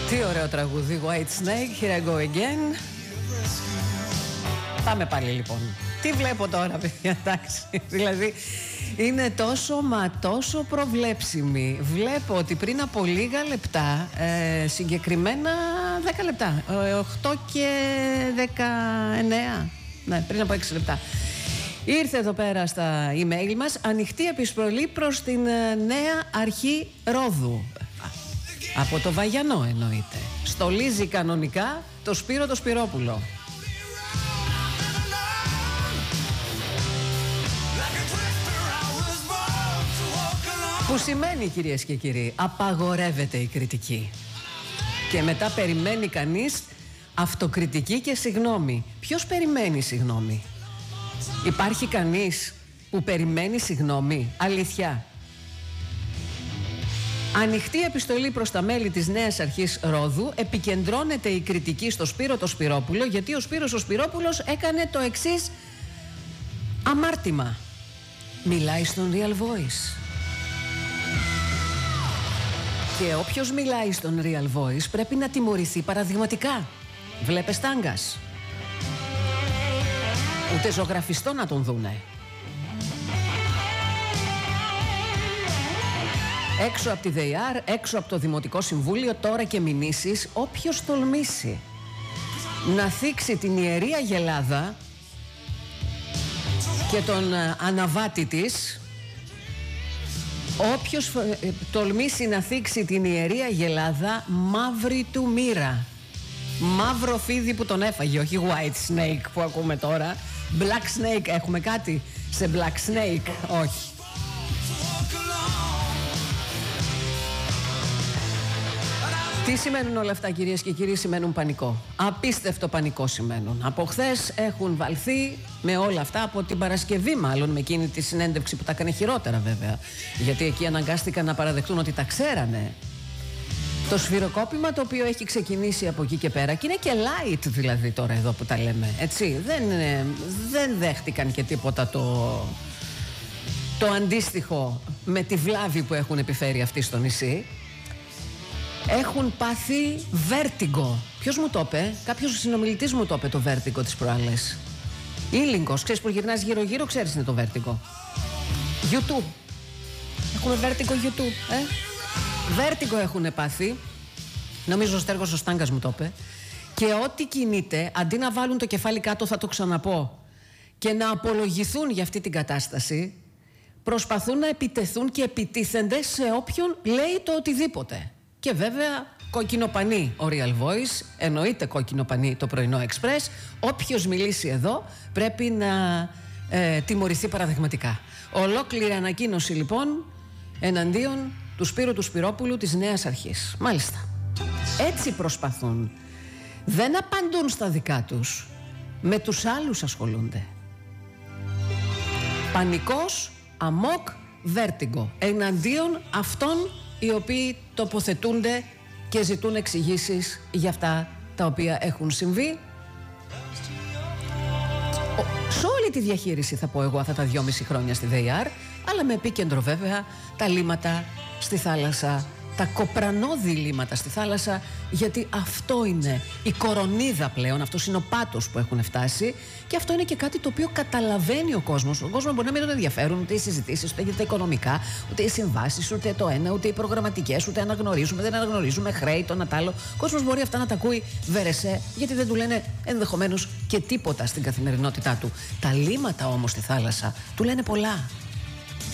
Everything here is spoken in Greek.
Τι ωραίο τραγούδι, White Snake, Here I Go Again. Πάμε πάλι λοιπόν. Τι βλέπω τώρα, παιδιά, εντάξει. Δηλαδή είναι τόσο μα τόσο προβλέψιμη. Βλέπω ότι πριν από λίγα λεπτά, συγκεκριμένα 10 λεπτά, 8 και 19, ναι, πριν από 6 λεπτά, ήρθε εδώ πέρα στα email μας ανοιχτή επιστολή προς την Νέα Αρχή Ρόδου. Από το Βαγιανό εννοείται. Στολίζει κανονικά το Σπύρο το Σπυρόπουλο. Που σημαίνει, κυρίες και κύριοι, απαγορεύεται η κριτική. Και μετά περιμένει κανείς αυτοκριτική και συγγνώμη. Ποιος περιμένει συγγνώμη? Υπάρχει κανείς που περιμένει συγγνώμη? Αλήθεια. Ανοιχτή επιστολή προς τα μέλη της Νέας Αρχής Ρόδου. Επικεντρώνεται η κριτική στο Σπύρο το Σπυρόπουλο, γιατί ο Σπύρος ο Σπυρόπουλος έκανε το εξής αμάρτημα. Μιλάει στον Real Voice. Και όποιος μιλάει στον Real Voice πρέπει να τιμωρηθεί παραδειγματικά. Βλέπες τάγκας. Ούτε ζωγραφιστό να τον δούνε. Έξω από τη ΔΕΙΑΡ, έξω από το Δημοτικό Συμβούλιο, τώρα και μηνύσεις, όποιος τολμήσει να θίξει την Ιερή Αγελάδα και τον αναβάτη της, όποιος τολμήσει να θίξει την Ιερή Αγελάδα, μαύρη του μοίρα. Μαύρο φίδι που τον έφαγε, όχι White Snake που ακούμε τώρα. Black Snake, έχουμε κάτι σε Black Snake? Όχι. Τι σημαίνουν όλα αυτά, κυρίες και κύριοι? Σημαίνουν πανικό. Απίστευτο πανικό σημαίνουν. Από χθες έχουν βαλθεί με όλα αυτά, από την Παρασκευή μάλλον, με εκείνη τη συνέντευξη που τα έκανε χειρότερα βέβαια. Γιατί εκεί αναγκάστηκαν να παραδεχτούν ότι τα ξέρανε. Το σφυροκόπημα το οποίο έχει ξεκινήσει από εκεί και πέρα, και είναι και light δηλαδή τώρα εδώ που τα λέμε, έτσι. Δεν δέχτηκαν και τίποτα το αντίστοιχο με τη βλάβη που έχουν επιφέρει αυτοί στο νησί. Έχουν πάθει βέρτιγκο. Ποιος μου το είπε? Κάποιος συνομιλητής μου το είπε το βέρτιγκο τις προάλλες. Ήλιγκος, ξέρεις που γυρνάς γύρω γύρω, ξέρεις είναι το βέρτιγκο. YouTube. Έχουμε βέρτιγκο YouTube, Βέρτιγκο έχουν πάθει. Νομίζω ο Στέργος ο Στάγκας μου το είπε. Και ό,τι κινείται, αντί να βάλουν το κεφάλι κάτω, θα το ξαναπώ, και να απολογηθούν για αυτή την κατάσταση, προσπαθούν να επιτεθούν και επιτίθενται σε όποιον λέει το οτιδήποτε. Και βέβαια κόκκινο πανί ο Real Voice, εννοείται κόκκινο πανί το πρωινό Express. Όποιος μιλήσει εδώ πρέπει να τιμωρηθεί παραδειγματικά. Ολόκληρη ανακοίνωση λοιπόν εναντίον του Σπύρου του Σπυρόπουλου της Νέας Αρχής. Μάλιστα. Έτσι προσπαθούν. Δεν απαντούν στα δικά τους. Με τους άλλους ασχολούνται. Πανικός, αμόκ, βέρτιγκο. Εναντίον αυτών οι οποίοι τοποθετούνται και ζητούν εξηγήσεις για αυτά τα οποία έχουν συμβεί. Σε όλη τη διαχείριση, θα πω εγώ, αυτά τα 2,5 χρόνια στη ΔΕΙΑΡ, αλλά με επίκεντρο βέβαια τα λίμματα στη θάλασσα, τα κοπρανώδη λίμματα στη θάλασσα, γιατί αυτό είναι η κορονίδα πλέον, αυτός είναι ο πάτος που έχουν φτάσει, και αυτό είναι και κάτι το οποίο καταλαβαίνει ο κόσμος. Ο κόσμος μπορεί να μην τον ενδιαφέρουν ούτε οι συζητήσεις, ούτε τα οικονομικά, ούτε οι συμβάσεις, ούτε το ένα, ούτε οι προγραμματικές, ούτε αναγνωρίζουμε, δεν αναγνωρίζουμε, χρέη, το ένα τ' άλλο. Ο κόσμος μπορεί αυτά να τα ακούει βερεσέ, γιατί δεν του λένε ενδεχομένως και τίποτα στην καθημερινότητά του. Τα λίμματα όμως στη θάλασσα του λένε πολλά.